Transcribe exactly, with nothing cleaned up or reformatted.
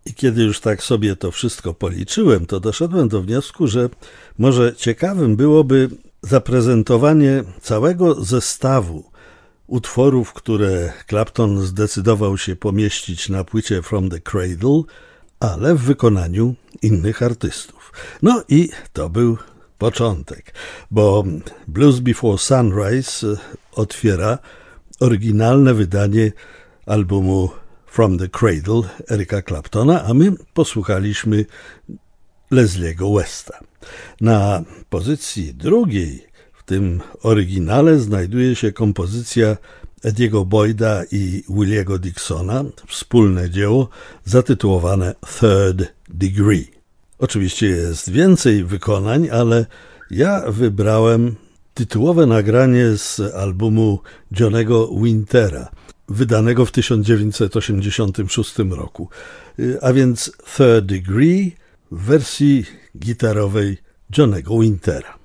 I kiedy już tak sobie to wszystko policzyłem, to doszedłem do wniosku, że może ciekawym byłoby zaprezentowanie całego zestawu utworów, które Clapton zdecydował się pomieścić na płycie From the Cradle, ale w wykonaniu innych artystów. No i to był początek, bo Blues Before Sunrise otwiera oryginalne wydanie albumu From the Cradle Erica Claptona, a my posłuchaliśmy Leslie'ego Westa. Na pozycji drugiej w tym oryginale znajduje się kompozycja Ediego Boyda i Williego Dixona, wspólne dzieło zatytułowane Third Degree. Oczywiście jest więcej wykonań, ale ja wybrałem tytułowe nagranie z albumu Johnego Wintera, wydanego w tysiąc dziewięćset osiemdziesiątym szóstym roku, a więc Third Degree w wersji gitarowej Johnego Wintera.